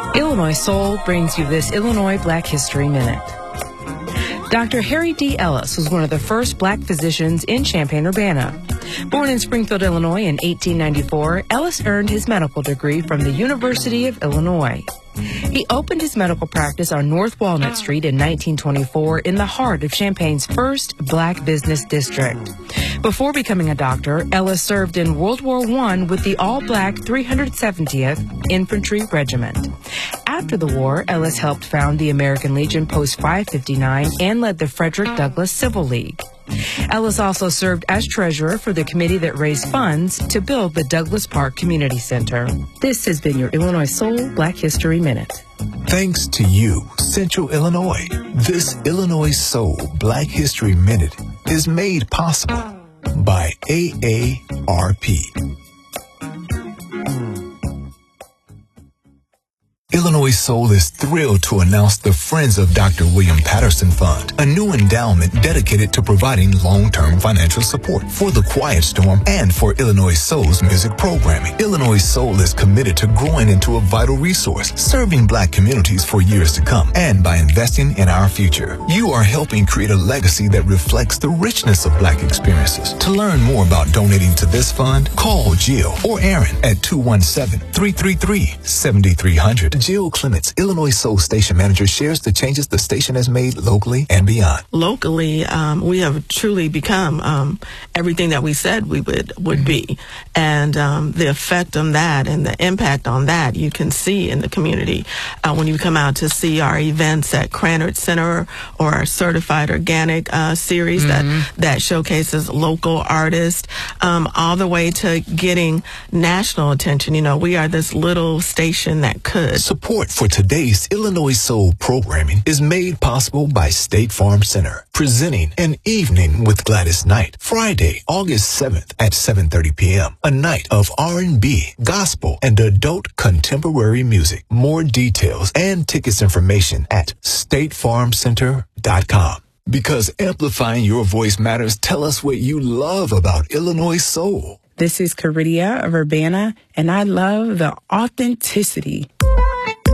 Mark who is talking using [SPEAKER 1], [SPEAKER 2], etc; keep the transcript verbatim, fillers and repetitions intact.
[SPEAKER 1] Illinois Soul brings you this Illinois Black History Minute. Doctor Harry D. Ellis was one of the first black physicians in Champaign-Urbana. Born in Springfield, Illinois in eighteen ninety-four, Ellis earned his medical degree from the University of Illinois. He opened his medical practice on North Walnut Street in nineteen twenty-four in the heart of Champaign's first black business district. Before becoming a doctor, Ellis served in World War One with the all-black three hundred seventieth Infantry Regiment. After the war, Ellis helped found the American Legion Post five fifty-nine and led the Frederick Douglass Civil League. Ellis also served as treasurer for the committee that raised funds to build the Douglas Park Community Center. This has been your Illinois Soul Black History Minute.
[SPEAKER 2] Thanks to you, Central Illinois, this Illinois Soul Black History Minute is made possible by A A R P. Illinois Soul is thrilled to announce the Friends of Doctor William Patterson Fund, a new endowment dedicated to providing long-term financial support for the Quiet Storm and for Illinois Soul's music programming. Illinois Soul is committed to growing into a vital resource, serving black communities for years to come. And by investing in our future, you are helping create a legacy that reflects the richness of black experiences. To learn more about donating to this fund, call Jill or Aaron at two one seven, three three three, seven three zero zero. Jill Clements, Illinois Soul Station Manager, shares the changes the station has made locally and beyond.
[SPEAKER 3] Locally, um, we have truly become um, everything that we said we would would be. And um, the effect on that and the impact on that you can see in the community uh, when you come out to see our events at Cranard Center or our Certified Organic uh, series mm-hmm. that, that showcases local artists, um, all the way to getting national attention. You know, we are this little station that could.
[SPEAKER 2] Support for today's Illinois Soul programming is made possible by State Farm Center, presenting An Evening with Gladys Knight, Friday, August seventh at seven thirty p.m. A night of R and B, gospel, and adult contemporary music. More details and tickets information at state farm center dot com. Because amplifying your voice matters, tell us what you love about Illinois Soul.
[SPEAKER 4] This is Caridia of Urbana, and I love the authenticity